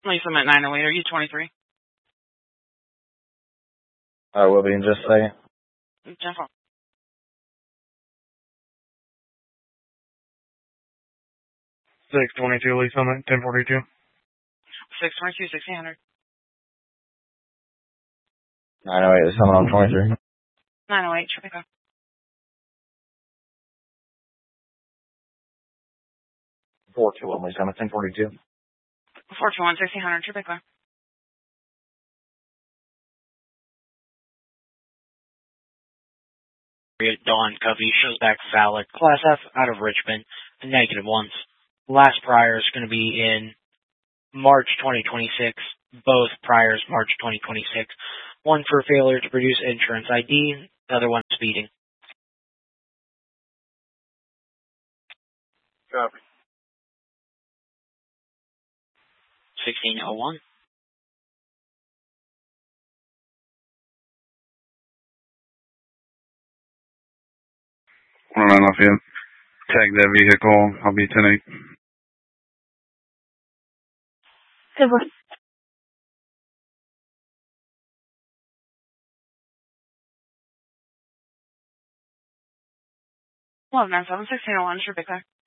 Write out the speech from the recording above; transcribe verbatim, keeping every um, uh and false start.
Lisa, I'm at nine oh eight. Are you twenty-three? I will be in just a second. ten four. six twenty-two, Lisa, I'm at ten forty-two. six twenty-two, sixteen hundred. nine oh eight is coming on twenty-three. nine oh eight, Triple. four two one, Lisa, I'm at ten forty-two. four two one, sixteen hundred, Triple. Dawn Covey shows back valid. Class F out of Richmond, negative ones. Last prior is going to be in March twenty twenty-six. Both priors March twenty twenty-six. One for failure to produce insurance I D, the other one speeding. Copy. sixteen oh one. one oh nine Lafayette. Tag that vehicle. I'll be ten eight. Super. Love nine seven, sixteen oh one, Triple.